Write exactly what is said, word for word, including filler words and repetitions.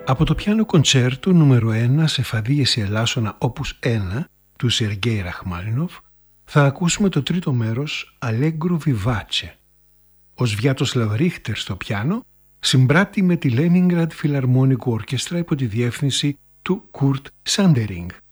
Από το πιάνο κοντσέρτο νούμερο ένα σε φαδίες ελάσσονα όπους ένα του Σεργέη Ραχμάνινοφ θα ακούσουμε το τρίτο μέρος Allegro Vivace. Ο Σβιάτοσλαβ Ρίχτερ στο πιάνο συμπράττει με τη Leningrad Philharmonic Orchestra υπό τη διεύθυνση του Kurt Sandering.